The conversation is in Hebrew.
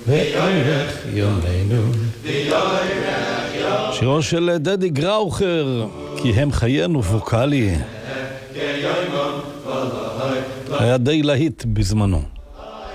ויורך יומנו. שירו של דדי גראוכר, כי הם חיינו ווקלי. היה די להיט בזמנו.